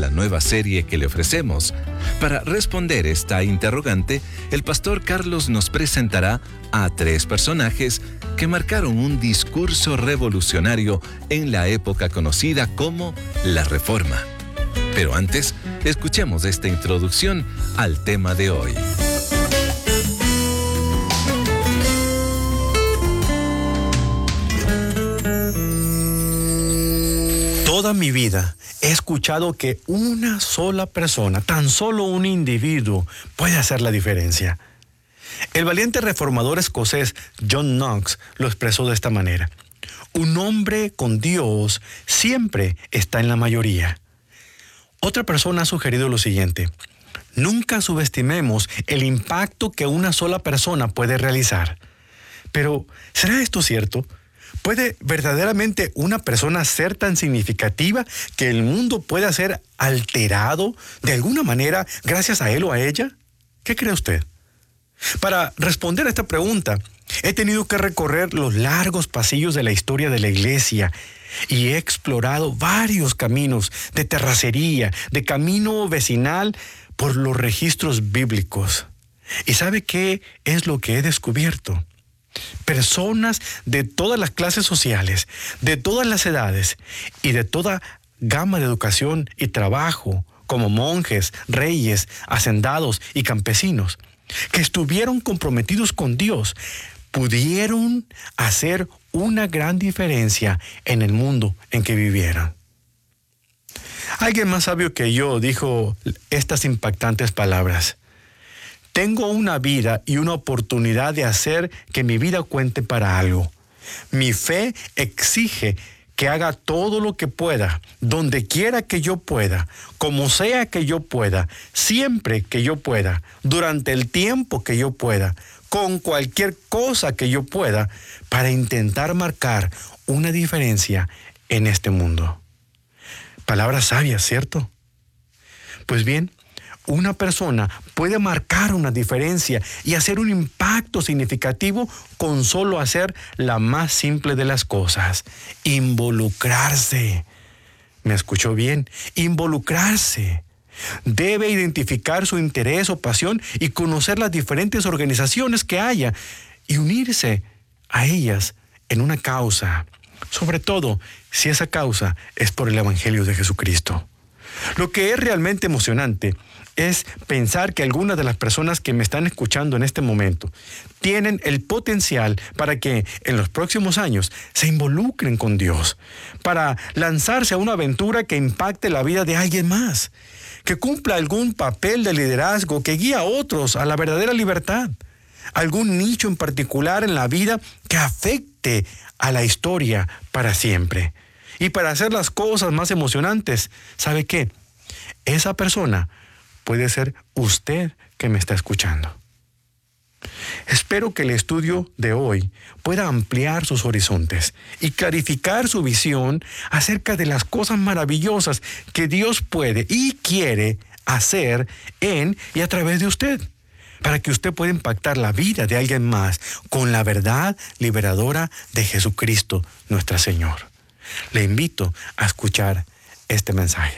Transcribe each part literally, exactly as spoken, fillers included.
la nueva serie que le ofrecemos. Para responder esta interrogante, el pastor Carlos nos presentará a tres personajes que marcaron un discurso revolucionario en la época conocida como la Reforma. Pero antes, escuchemos esta introducción al tema de hoy. Toda mi vida he escuchado que una sola persona, tan solo un individuo, puede hacer la diferencia. El valiente reformador escocés John Knox lo expresó de esta manera: un hombre con Dios siempre está en la mayoría. Otra persona ha sugerido lo siguiente: nunca subestimemos el impacto que una sola persona puede realizar. Pero, ¿será esto cierto? ¿Puede verdaderamente una persona ser tan significativa que el mundo pueda ser alterado de alguna manera gracias a él o a ella? ¿Qué cree usted? Para responder a esta pregunta, he tenido que recorrer los largos pasillos de la historia de la iglesia y he explorado varios caminos de terracería, de camino vecinal por los registros bíblicos. ¿Y sabe qué es lo que he descubierto? Personas de todas las clases sociales, de todas las edades y de toda gama de educación y trabajo, como monjes, reyes, hacendados y campesinos, que estuvieron comprometidos con Dios, pudieron hacer una gran diferencia en el mundo en que vivieron. Alguien más sabio que yo dijo estas impactantes palabras: tengo una vida y una oportunidad de hacer que mi vida cuente para algo. Mi fe exige que haga todo lo que pueda, donde quiera que yo pueda, como sea que yo pueda, siempre que yo pueda, durante el tiempo que yo pueda, con cualquier cosa que yo pueda, para intentar marcar una diferencia en este mundo. Palabras sabias, ¿cierto? Pues bien, una persona puede marcar una diferencia y hacer un impacto significativo con solo hacer la más simple de las cosas: involucrarse. ¿Me escuchó bien? Involucrarse. Debe identificar su interés o pasión y conocer las diferentes organizaciones que haya y unirse a ellas en una causa, sobre todo si esa causa es por el Evangelio de Jesucristo. Lo que es realmente emocionante es pensar que algunas de las personas que me están escuchando en este momento tienen el potencial para que en los próximos años se involucren con Dios, para lanzarse a una aventura que impacte la vida de alguien más, que cumpla algún papel de liderazgo que guíe a otros a la verdadera libertad, algún nicho en particular en la vida que afecte a la historia para siempre. Y para hacer las cosas más emocionantes, ¿sabe qué? Esa persona puede ser usted que me está escuchando. Espero que el estudio de hoy pueda ampliar sus horizontes y clarificar su visión acerca de las cosas maravillosas que Dios puede y quiere hacer en y a través de usted, para que usted pueda impactar la vida de alguien más con la verdad liberadora de Jesucristo, nuestro Señor. Le invito a escuchar este mensaje.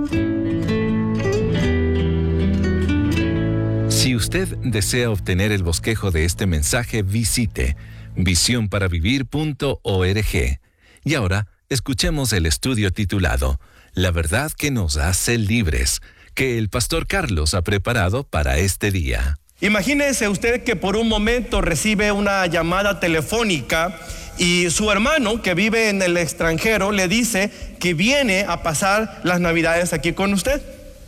Si usted desea obtener el bosquejo de este mensaje, visite visión para vivir punto org. Y ahora, escuchemos el estudio titulado La verdad que nos hace libres, que el pastor Carlos ha preparado para este día. Imagínese usted que por un momento recibe una llamada telefónica y su hermano, que vive en el extranjero, le dice que viene a pasar las Navidades aquí con usted.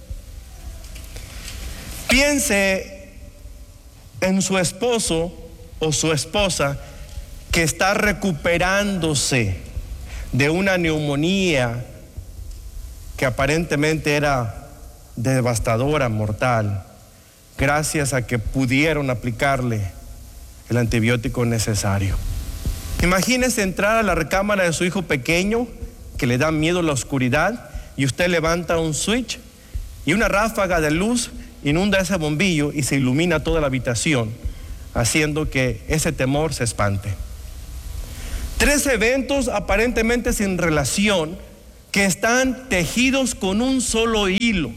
Piense en su esposo o su esposa que está recuperándose de una neumonía que aparentemente era devastadora, mortal, gracias a que pudieron aplicarle el antibiótico necesario. Imagínese entrar a la recámara de su hijo pequeño que le da miedo la oscuridad y usted levanta un switch y una ráfaga de luz inunda ese bombillo y se ilumina toda la habitación, haciendo que ese temor se espante. Tres eventos aparentemente sin relación que están tejidos con un solo hilo.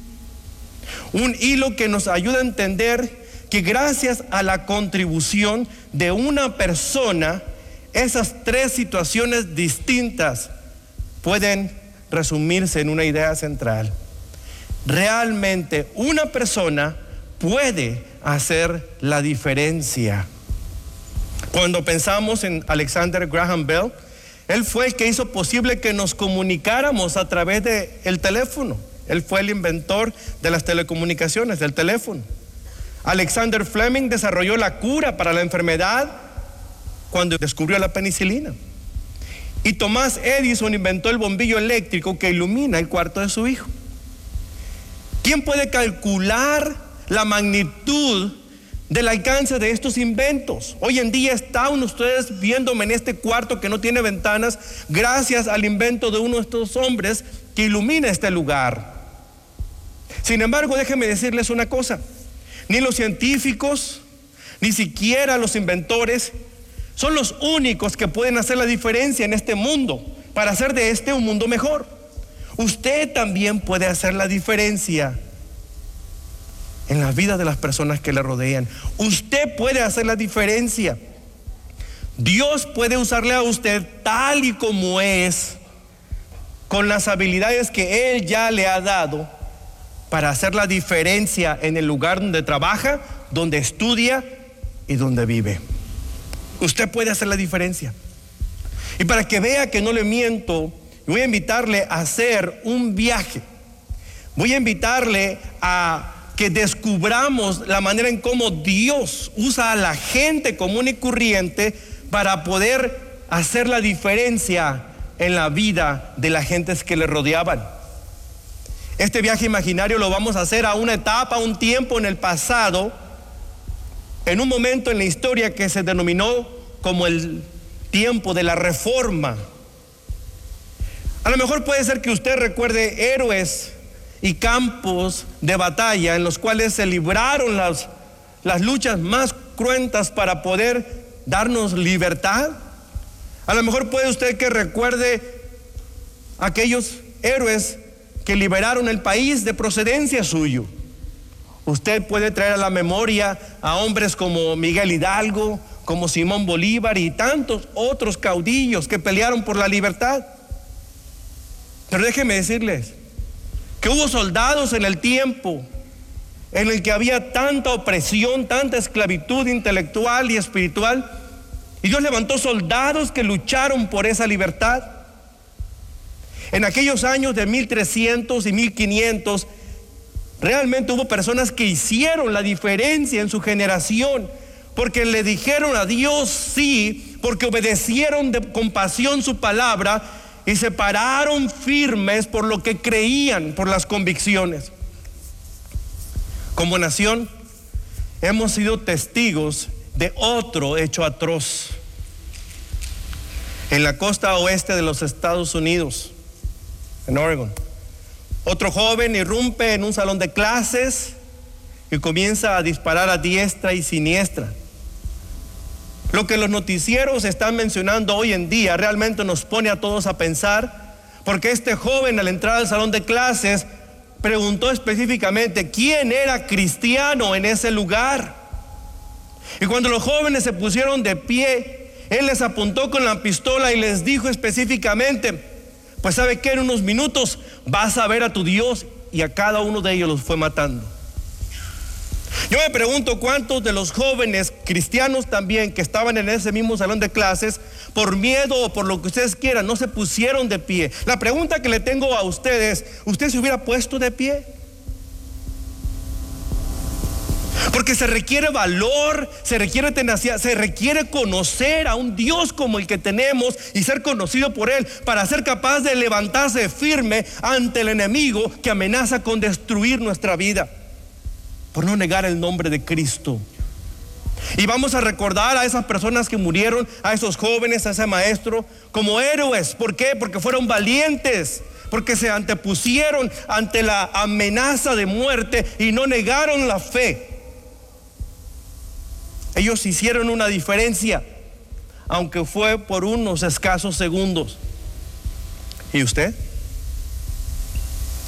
Un hilo que nos ayuda a entender que gracias a la contribución de una persona, esas tres situaciones distintas pueden resumirse en una idea central. Realmente una persona puede hacer la diferencia. Cuando pensamos en Alexander Graham Bell, él fue el que hizo posible que nos comunicáramos a través del teléfono. Él fue el inventor de las telecomunicaciones, del teléfono. Alexander Fleming desarrolló la cura para la enfermedad cuando descubrió la penicilina. Y Thomas Edison inventó el bombillo eléctrico que ilumina el cuarto de su hijo. ¿Quién puede calcular la magnitud del alcance de estos inventos? Hoy en día están ustedes viéndome en este cuarto que no tiene ventanas gracias al invento de uno de estos hombres que ilumina este lugar. Sin embargo, déjenme decirles una cosa: ni los científicos, ni siquiera los inventores son los únicos que pueden hacer la diferencia en este mundo para hacer de este un mundo mejor. Usted también puede hacer la diferencia en la vida de las personas que le rodean. Usted puede hacer la diferencia. Dios puede usarle a usted tal y como es, con las habilidades que Él ya le ha dado, para hacer la diferencia en el lugar donde trabaja, donde estudia y donde vive. Usted puede hacer la diferencia. Y para que vea que no le miento, voy a invitarle a hacer un viaje. Voy a invitarle a que descubramos la manera en cómo Dios usa a la gente común y corriente para poder hacer la diferencia en la vida de las gentes que le rodeaban. Este viaje imaginario lo vamos a hacer a una etapa, a un tiempo en el pasado, en un momento en la historia que se denominó como el tiempo de la Reforma. A lo mejor puede ser que usted recuerde héroes y campos de batalla en los cuales se libraron las, las luchas más cruentas para poder darnos libertad. A lo mejor puede usted que recuerde aquellos héroes que liberaron el país de procedencia suyo. Usted puede traer a la memoria a hombres como Miguel Hidalgo, como Simón Bolívar y tantos otros caudillos que pelearon por la libertad. Pero déjenme decirles que hubo soldados en el tiempo en el que había tanta opresión, tanta esclavitud intelectual y espiritual, y Dios levantó soldados que lucharon por esa libertad. En aquellos años de mil trescientos y mil quinientos, realmente hubo personas que hicieron la diferencia en su generación, porque le dijeron a Dios sí, porque obedecieron de, con pasión su palabra, y se pararon firmes por lo que creían, por las convicciones. Como nación hemos sido testigos de otro hecho atroz. En la costa oeste de los Estados Unidos, en Oregon, otro joven irrumpe en un salón de clases y comienza a disparar a diestra y siniestra. Lo que los noticieros están mencionando hoy en día realmente nos pone a todos a pensar, porque este joven al entrar al salón de clases preguntó específicamente quién era cristiano en ese lugar. Y cuando los jóvenes se pusieron de pie, él les apuntó con la pistola y les dijo específicamente: pues sabe que en unos minutos vas a ver a tu Dios. Y a cada uno de ellos los fue matando. Yo me pregunto cuántos de los jóvenes cristianos también que estaban en ese mismo salón de clases, por miedo o por lo que ustedes quieran, no se pusieron de pie. La pregunta que le tengo a ustedes: ¿usted se hubiera puesto de pie? Porque se requiere valor, se requiere tenacidad, se requiere conocer a un Dios como el que tenemos y ser conocido por Él para ser capaz de levantarse firme ante el enemigo que amenaza con destruir nuestra vida por no negar el nombre de Cristo. Y vamos a recordar a esas personas que murieron, a esos jóvenes, a ese maestro, como héroes. ¿Por qué? Porque fueron valientes, porque se antepusieron ante la amenaza de muerte y no negaron la fe. Ellos hicieron una diferencia, aunque fue por unos escasos segundos. ¿Y usted?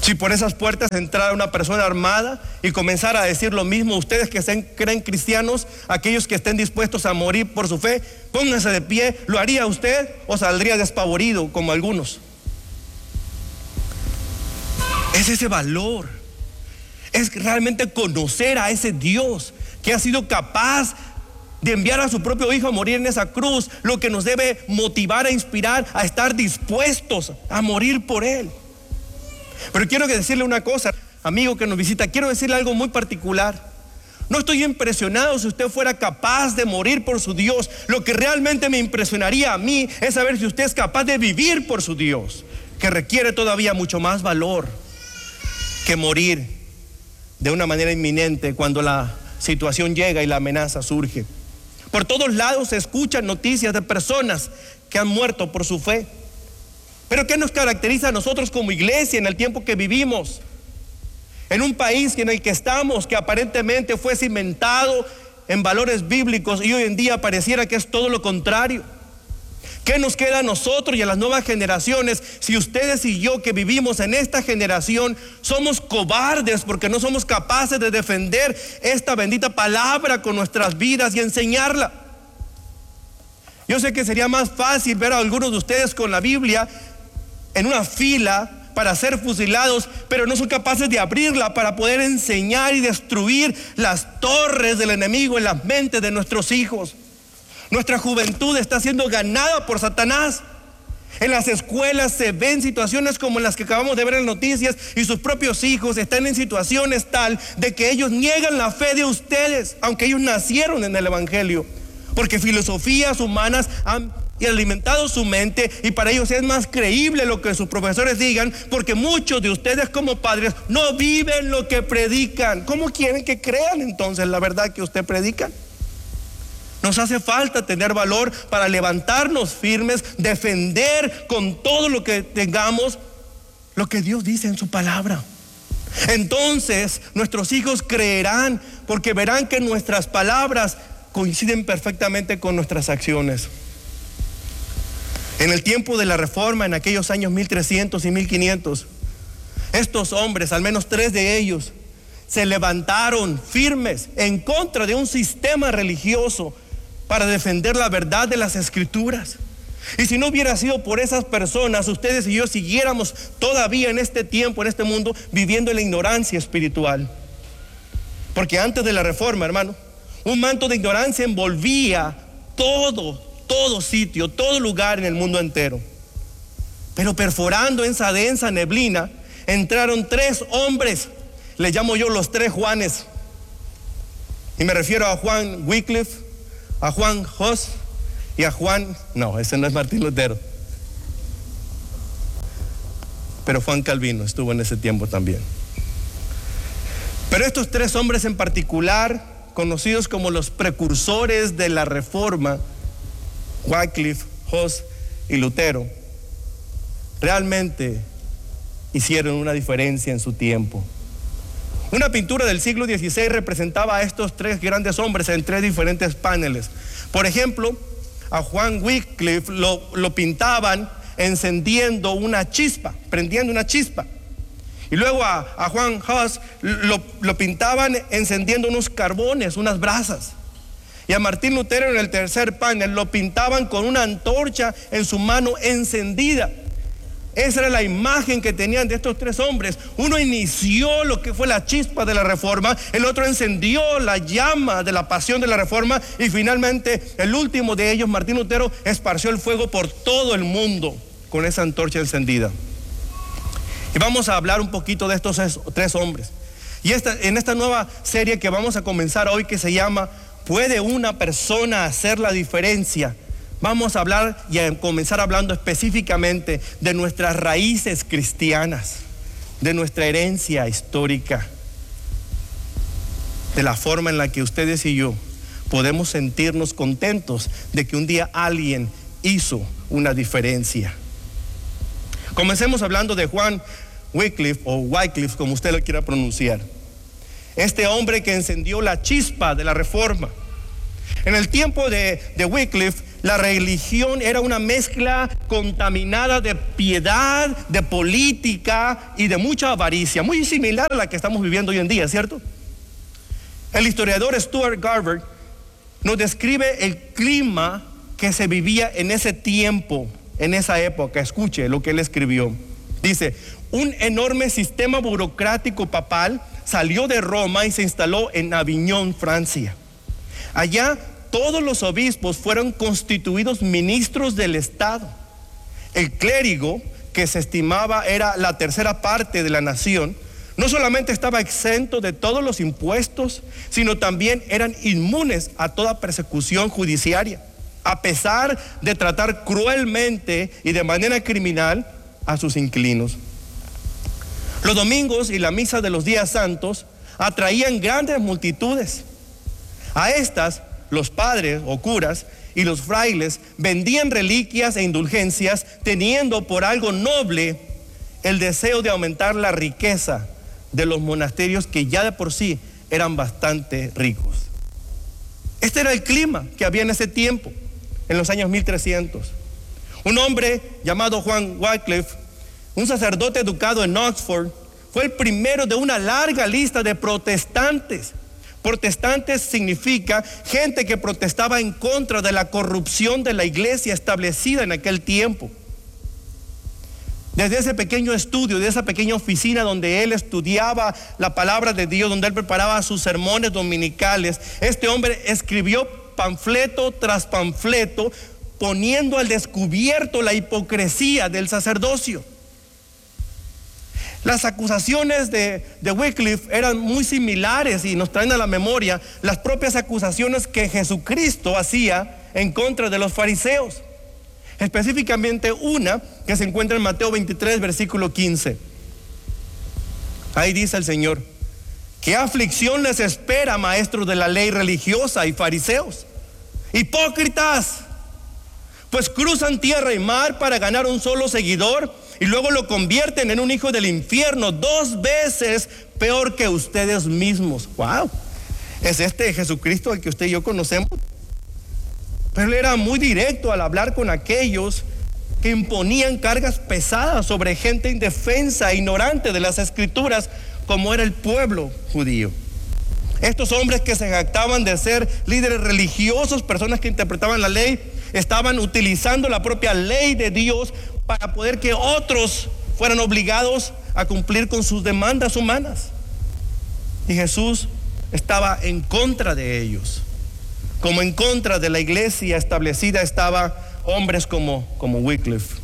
Si por esas puertas entrara una persona armada y comenzara a decir lo mismo, ustedes que se creen cristianos, aquellos que estén dispuestos a morir por su fe, pónganse de pie, ¿lo haría usted o saldría despavorido como algunos? Es ese valor, es realmente conocer a ese Dios que ha sido capaz de enviar a su propio Hijo a morir en esa cruz, lo que nos debe motivar e inspirar a estar dispuestos a morir por Él. Pero quiero decirle una cosa, amigo que nos visita, quiero decirle algo muy particular. No estoy impresionado si usted fuera capaz de morir por su Dios. Lo que realmente me impresionaría a mí es saber si usted es capaz de vivir por su Dios, que requiere todavía mucho más valor que morir de una manera inminente cuando la situación llega y la amenaza surge. Por todos lados se escuchan noticias de personas que han muerto por su fe. Pero ¿qué nos caracteriza a nosotros como iglesia en el tiempo que vivimos? En un país en el que estamos, que aparentemente fue cimentado en valores bíblicos y hoy en día pareciera que es todo lo contrario. ¿Qué nos queda a nosotros y a las nuevas generaciones si ustedes y yo que vivimos en esta generación somos cobardes porque no somos capaces de defender esta bendita palabra con nuestras vidas y enseñarla? Yo sé que sería más fácil ver a algunos de ustedes con la Biblia en una fila para ser fusilados, pero no son capaces de abrirla para poder enseñar y destruir las torres del enemigo en las mentes de nuestros hijos. Nuestra juventud está siendo ganada por Satanás. En las escuelas se ven situaciones como las que acabamos de ver en noticias, y sus propios hijos están en situaciones tal de que ellos niegan la fe de ustedes, aunque ellos nacieron en el Evangelio, porque filosofías humanas han alimentado su mente y para ellos es más creíble lo que sus profesores digan, porque muchos de ustedes como padres no viven lo que predican. ¿Cómo quieren que crean entonces la verdad que usted predica? Nos hace falta tener valor para levantarnos firmes, defender con todo lo que tengamos lo que Dios dice en su palabra. Entonces nuestros hijos creerán porque verán que nuestras palabras coinciden perfectamente con nuestras acciones. En el tiempo de la Reforma, en aquellos años mil trescientos y mil quinientos, estos hombres, al menos tres de ellos, se levantaron firmes en contra de un sistema religioso para defender la verdad de las Escrituras. Y si no hubiera sido por esas personas, ustedes y yo siguiéramos todavía en este tiempo, en este mundo, viviendo en la ignorancia espiritual. Porque antes de la Reforma, hermano, un manto de ignorancia envolvía todo todo sitio, todo lugar en el mundo entero. Pero perforando esa densa neblina entraron tres hombres, les llamo yo los tres Juanes, y me refiero a Juan Wycliffe, a Juan Hus y a Juan, no, ese no es Martín Lutero, pero Juan Calvino estuvo en ese tiempo también. Pero estos tres hombres en particular, conocidos como los precursores de la Reforma, Wycliffe, Hus y Lutero, realmente hicieron una diferencia en su tiempo. Una pintura del siglo dieciséis representaba a estos tres grandes hombres en tres diferentes paneles. Por ejemplo, a Juan Wycliffe lo, lo pintaban encendiendo una chispa, prendiendo una chispa. Y luego a, a Juan Hus lo, lo pintaban encendiendo unos carbones, unas brasas. Y a Martín Lutero en el tercer panel lo pintaban con una antorcha en su mano encendida. Esa era la imagen que tenían de estos tres hombres. Uno inició lo que fue la chispa de la Reforma, el otro encendió la llama de la pasión de la Reforma, y finalmente el último de ellos, Martín Lutero, esparció el fuego por todo el mundo con esa antorcha encendida. Y vamos a hablar un poquito de estos tres hombres. Y esta, en esta nueva serie que vamos a comenzar hoy, que se llama ¿Puede una persona hacer la diferencia?, vamos a hablar y a comenzar hablando específicamente de nuestras raíces cristianas, de nuestra herencia histórica, de la forma en la que ustedes y yo podemos sentirnos contentos de que un día alguien hizo una diferencia. Comencemos hablando de Juan Wycliffe, o Wycliffe, como usted lo quiera pronunciar. Este hombre que encendió la chispa de la Reforma. En el tiempo de, de Wycliffe, la religión era una mezcla contaminada de piedad, de política y de mucha avaricia, muy similar a la que estamos viviendo hoy en día, ¿cierto? El historiador Stuart Garber nos describe el clima que se vivía en ese tiempo, en esa época. Escuche lo que él escribió. Dice: un enorme sistema burocrático papal salió de Roma y se instaló en Aviñón, Francia. Allá todos los obispos fueron constituidos ministros del Estado. El clérigo, que se estimaba era la tercera parte de la nación, no solamente estaba exento de todos los impuestos, sino también eran inmunes a toda persecución judiciaria, a pesar de tratar cruelmente y de manera criminal a sus inquilinos. Los domingos y la misa de los días santos atraían grandes multitudes. A estas, los padres o curas y los frailes vendían reliquias e indulgencias, teniendo por algo noble el deseo de aumentar la riqueza de los monasterios, que ya de por sí eran bastante ricos. Este era el clima que había en ese tiempo, en los años mil trescientos. Un hombre llamado Juan Wycliffe, un sacerdote educado en Oxford, fue el primero de una larga lista de protestantes. Protestantes significa gente que protestaba en contra de la corrupción de la iglesia establecida en aquel tiempo. Desde ese pequeño estudio, de esa pequeña oficina donde él estudiaba la palabra de Dios, donde él preparaba sus sermones dominicales, este hombre escribió panfleto tras panfleto, poniendo al descubierto la hipocresía del sacerdocio. Las acusaciones de, de Wycliffe eran muy similares y nos traen a la memoria las propias acusaciones que Jesucristo hacía en contra de los fariseos. Específicamente una que se encuentra en Mateo veintitrés, versículo quince. Ahí dice el Señor: ¿qué aflicción les espera, maestros de la ley religiosa y fariseos? Hipócritas, pues cruzan tierra y mar para ganar un solo seguidor, y luego lo convierten en un hijo del infierno, dos veces peor que ustedes mismos. Wow, es este Jesucristo al que usted y yo conocemos. Pero él era muy directo al hablar con aquellos que imponían cargas pesadas sobre gente indefensa, ignorante de las escrituras, como era el pueblo judío. Estos hombres que se jactaban de ser líderes religiosos, personas que interpretaban la ley, estaban utilizando la propia ley de Dios para poder que otros fueran obligados a cumplir con sus demandas humanas. Y Jesús estaba en contra de ellos, como en contra de la iglesia establecida estaban hombres como, como Wycliffe.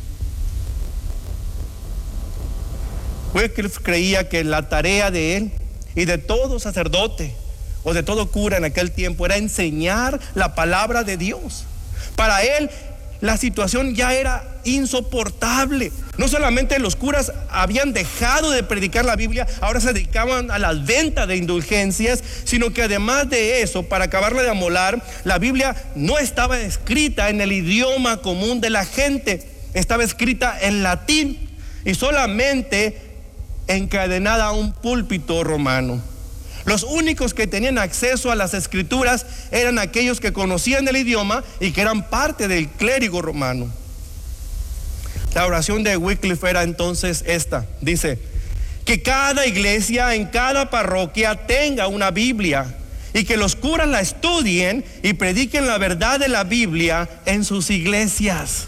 Wycliffe creía que la tarea de él y de todo sacerdote o de todo cura en aquel tiempo era enseñar la palabra de Dios. Para él la situación ya era insoportable. No solamente los curas habían dejado de predicar la Biblia, ahora se dedicaban a la venta de indulgencias, sino que además de eso, para acabarla de amolar, la Biblia no estaba escrita en el idioma común de la gente, estaba escrita en latín y solamente encadenada a un púlpito romano. Los únicos que tenían acceso a las escrituras eran aquellos que conocían el idioma y que eran parte del clérigo romano. La oración de Wycliffe era entonces esta: dice, que cada iglesia en cada parroquia tenga una Biblia y que los curas la estudien y prediquen la verdad de la Biblia en sus iglesias.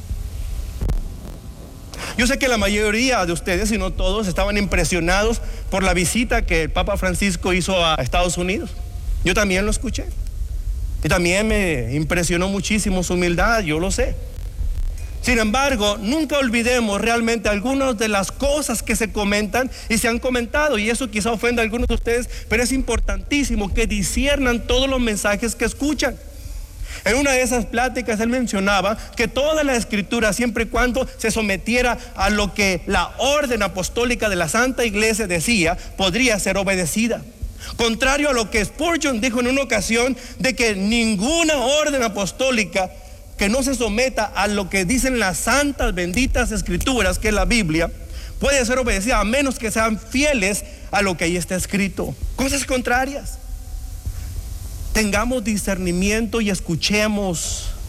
Yo sé que la mayoría de ustedes, si no todos, estaban impresionados por la visita que el Papa Francisco hizo a Estados Unidos. Yo también lo escuché y también me impresionó muchísimo su humildad, yo lo sé. Sin embargo, nunca olvidemos realmente algunas de las cosas que se comentan y se han comentado, y eso quizá ofenda a algunos de ustedes, pero es importantísimo que disciernan todos los mensajes que escuchan. En una de esas pláticas él mencionaba que toda la escritura, siempre y cuando se sometiera a lo que la orden apostólica de la Santa Iglesia decía, podría ser obedecida. Contrario a lo que Spurgeon dijo en una ocasión, de que ninguna orden apostólica que no se someta a lo que dicen las santas benditas escrituras, que es la Biblia, puede ser obedecida a menos que sean fieles a lo que ahí está escrito. Cosas contrarias. Tengamos discernimiento y escuchemos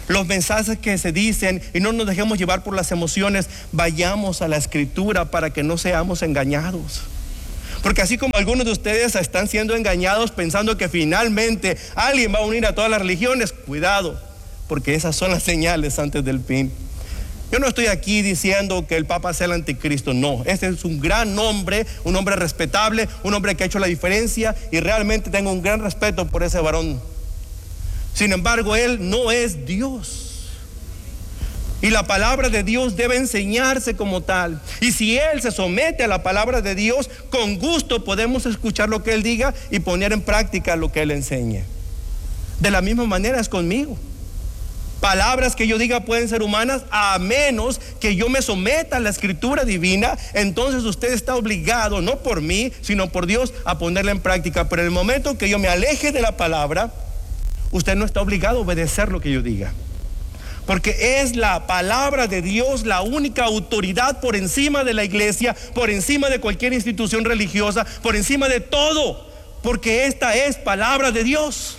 los mensajes que se dicen, y no nos dejemos llevar por las emociones. Vayamos a la Escritura para que no seamos engañados. Porque así como algunos de ustedes están siendo engañados pensando que finalmente alguien va a unir a todas las religiones, cuidado, porque esas son las señales antes del fin. Yo no estoy aquí diciendo que el Papa sea el anticristo, no. Este es un gran hombre, un hombre respetable, un hombre que ha hecho la diferencia, y realmente tengo un gran respeto por ese varón. Sin embargo, él no es Dios. Y la palabra de Dios debe enseñarse como tal. Y si él se somete a la palabra de Dios, con gusto podemos escuchar lo que él diga y poner en práctica lo que él enseñe. De la misma manera es conmigo. Palabras que yo diga pueden ser humanas, a menos que yo me someta a la Escritura divina. Entonces usted está obligado, no por mí, sino por Dios, a ponerla en práctica. Pero en el momento que yo me aleje de la palabra, usted no está obligado a obedecer lo que yo diga. Porque es la palabra de Dios la única autoridad por encima de la iglesia, por encima de cualquier institución religiosa, por encima de todo. Porque esta es palabra de Dios.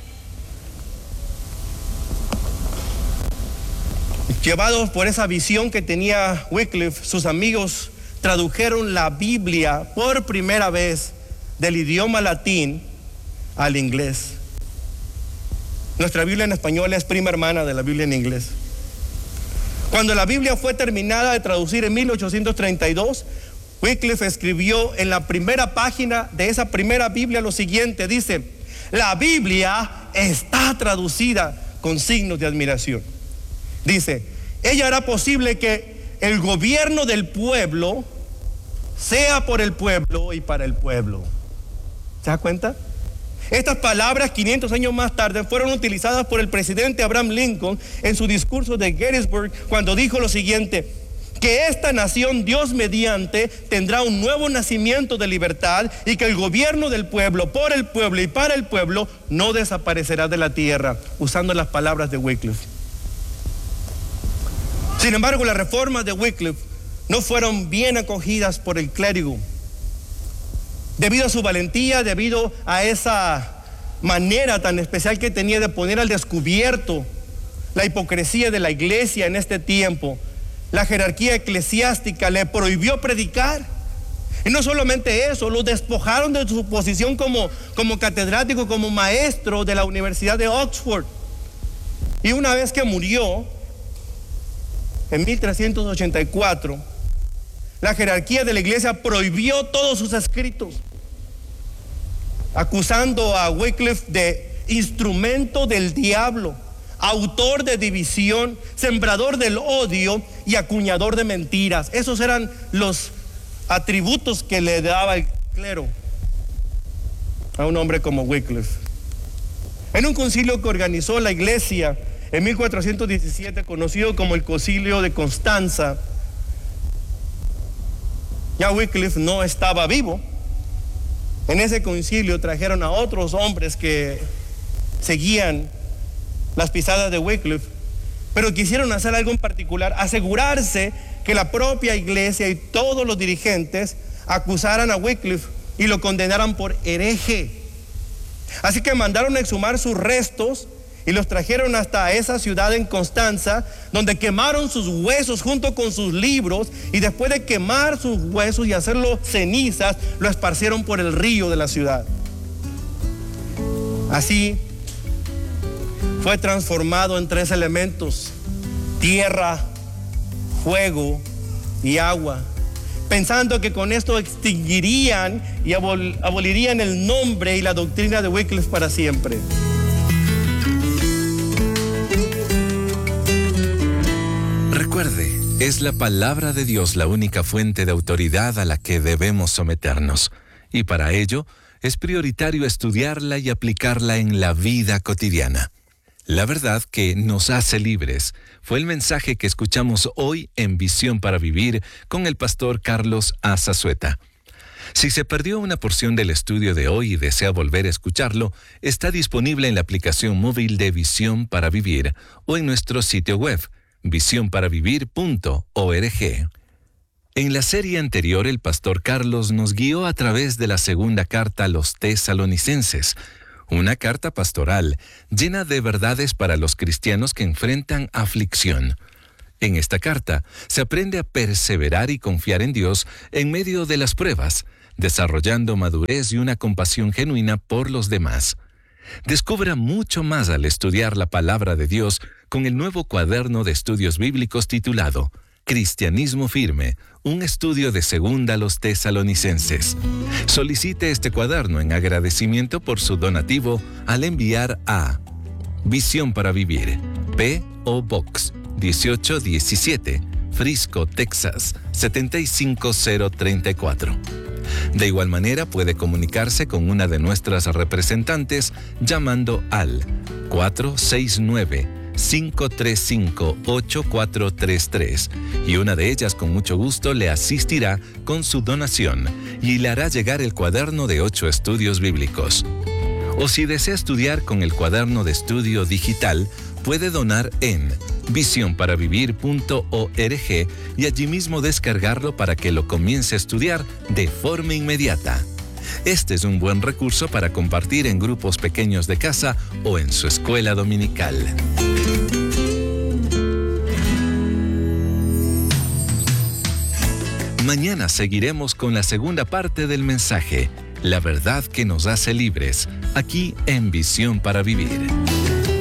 Llevados por esa visión que tenía Wycliffe, sus amigos tradujeron la Biblia por primera vez del idioma latín al inglés. Nuestra Biblia en español es prima hermana de la Biblia en inglés. Cuando la Biblia fue terminada de traducir en mil ochocientos treinta y dos, Wycliffe escribió en la primera página de esa primera Biblia lo siguiente, dice: la Biblia está traducida con signos de admiración. Dice: ella hará posible que el gobierno del pueblo sea por el pueblo y para el pueblo. ¿Se da cuenta? Estas palabras, quinientos años más tarde, fueron utilizadas por el presidente Abraham Lincoln en su discurso de Gettysburg, cuando dijo lo siguiente: que esta nación, Dios mediante, tendrá un nuevo nacimiento de libertad, y que el gobierno del pueblo, por el pueblo y para el pueblo, no desaparecerá de la tierra, usando las palabras de Wycliffe. Sin embargo, las reformas de Wycliffe no fueron bien acogidas por el clérigo. Debido a su valentía, debido a esa manera tan especial que tenía de poner al descubierto la hipocresía de la iglesia en este tiempo, la jerarquía eclesiástica le prohibió predicar. Y no solamente eso, lo despojaron de su posición como, como catedrático, como maestro de la Universidad de Oxford. Y una vez que murió, en mil trescientos ochenta y cuatro, la jerarquía de la iglesia prohibió todos sus escritos, acusando a Wycliffe de instrumento del diablo, autor de división, sembrador del odio y acuñador de mentiras. Esos eran los atributos que le daba el clero a un hombre como Wycliffe. En un concilio que organizó la iglesia en mil cuatrocientos diecisiete, conocido como el Concilio de Constanza, ya Wycliffe no estaba vivo. En ese concilio trajeron a otros hombres que seguían las pisadas de Wycliffe, pero quisieron hacer algo en particular: asegurarse que la propia iglesia y todos los dirigentes acusaran a Wycliffe y lo condenaran por hereje. Así que mandaron a exhumar sus restos y los trajeron hasta esa ciudad en Constanza, donde quemaron sus huesos junto con sus libros, y después de quemar sus huesos y hacerlos cenizas, lo esparcieron por el río de la ciudad. Así fue transformado en tres elementos: tierra, fuego y agua, pensando que con esto extinguirían y abol- abolirían el nombre y la doctrina de Wycliffe para siempre. Recuerde, es la palabra de Dios la única fuente de autoridad a la que debemos someternos, y para ello es prioritario estudiarla y aplicarla en la vida cotidiana. La verdad que nos hace libres fue el mensaje que escuchamos hoy en Visión para Vivir con el pastor Carlos Azazueta. Si se perdió una porción del estudio de hoy y desea volver a escucharlo, está disponible en la aplicación móvil de Visión para Vivir o en nuestro sitio web, visión para vivir punto org. En la serie anterior, el pastor Carlos nos guió a través de la segunda carta a los tesalonicenses, Una carta pastoral llena de verdades para los cristianos que enfrentan aflicción. En esta carta se aprende a perseverar y confiar en Dios en medio de las pruebas, desarrollando madurez y una compasión genuina por los demás. Descubra mucho más al estudiar la palabra de Dios con el nuevo cuaderno de estudios bíblicos titulado Cristianismo Firme, un estudio de Segunda a los Tesalonicenses. Solicite este cuaderno en agradecimiento por su donativo al enviar a Visión para Vivir, P O Box dieciocho diecisiete, Frisco, Texas, setenta y cinco cero treinta y cuatro. De igual manera puede comunicarse con una de nuestras representantes llamando al cuatro seis nueve, cinco tres cinco, ocho cuatro tres tres y una de ellas con mucho gusto le asistirá con su donación y le hará llegar el cuaderno de ocho estudios bíblicos. O si desea estudiar con el cuaderno de estudio digital, puede donar en visión para vivir punto org y allí mismo descargarlo para que lo comience a estudiar de forma inmediata. Este es un buen recurso para compartir en grupos pequeños de casa o en su escuela dominical. Mañana seguiremos con la segunda parte del mensaje, La verdad que nos hace libres, aquí en Visión para Vivir.